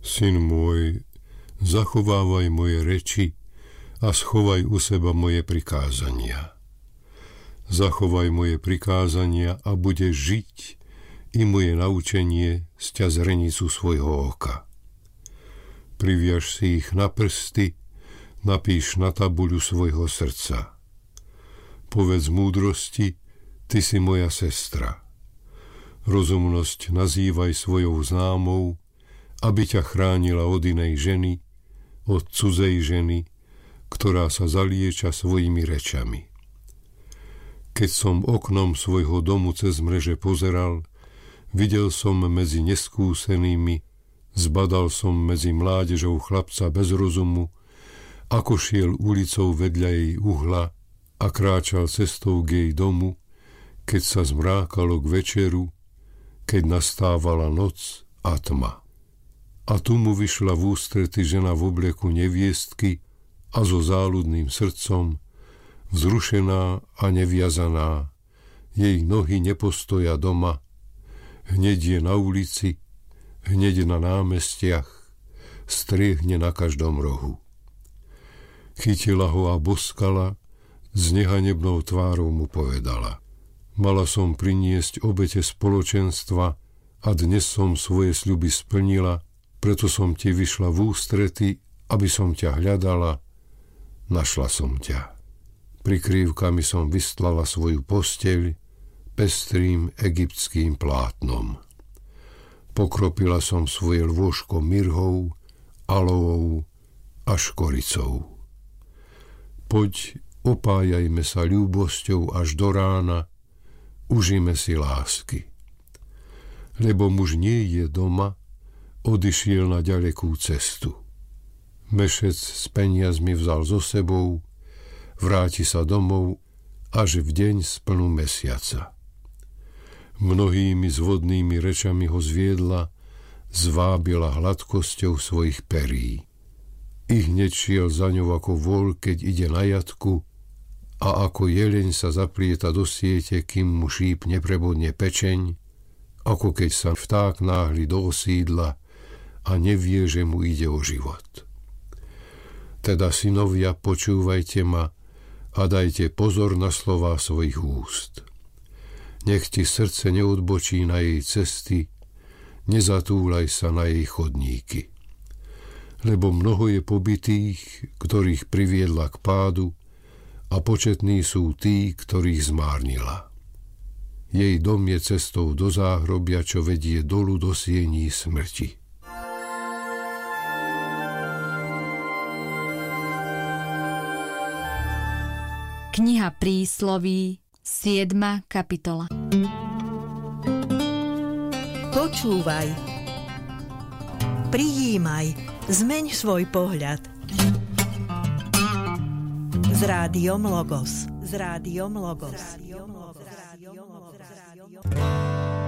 Syn môj, zachovávaj moje reči a schovaj u seba moje prikázania. Zachovaj moje prikázania a budeš žiť, i moje naučenie sťa zrenicu svojho oka. Priviaž si ich na prsty, napíš na tabuľu svojho srdca. Povedz múdrosti, ty si moja sestra. Rozumnosť nazývaj svojou známou, aby ťa chránila od inej ženy, od cudzej ženy, ktorá sa zalieča svojimi rečami. Keď som oknom svojho domu cez mreže pozeral, videl som medzi neskúsenými, zbadal som medzi mládežou chlapca bez rozumu, ako šiel ulicou vedľa jej uhla a kráčal cestou k jej domu, keď sa zmrákalo k večeru, keď nastávala noc a tma. A tu mu vyšla v ústrety žena v obleku neviestky a so záľudným srdcom, vzrušená a neviazaná, jej nohy nepostoja doma, hneď je na ulici, hneď na námestiach, striehne na každom rohu. Chytila ho a boskala, s nehanebnou tvárou mu povedala: Mala som priniesť obete spoločenstva a dnes som svoje sľuby splnila, preto som ti vyšla v ústrety, aby som ťa hľadala, našla som ťa. Prikrývkami som vystlala svoju posteľ pestrým egyptským plátnom. Pokropila som svoje lôžko mirhou, aloou a škoricou. Poď, opájajme sa ľúbosťou až do rána, užíme si lásky. Lebo muž nie je doma, odišiel na ďalekú cestu. Mešec s peniazmi vzal so sebou, vráti sa domov až v deň splnu mesiaca. Mnohými zvodnými rečami ho zviedla, zvábila hladkosťou svojich perí. I hneď šiel za ňou ako vol, keď ide na jatku, a ako jeleň sa zaplieta do siete, kým mu šíp neprebodne pečeň, ako keď sa vták náhli do osídla a nevie, že mu ide o život. Teda, synovia, počúvajte ma a dajte pozor na slová svojich úst. Nech ti srdce neodbočí na jej cesty, nezatúľaj sa na jej chodníky. Lebo mnoho je pobitých, ktorých priviedla k pádu, a početní sú tí, ktorých zmárnila. Jej dom je cestou do záhrobia, čo vedie dolu do siení smrti. Kniha Prísloví, 7. kapitola. Počúvaj, prijímaj, zmeň svoj pohľad. S rádiom Logos.